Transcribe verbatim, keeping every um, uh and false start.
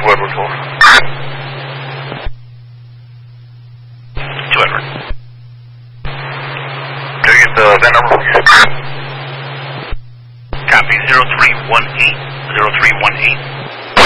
two Edward four. two Edward. Can I get the van number, please? Copy, zero three one eight, zero three one eight.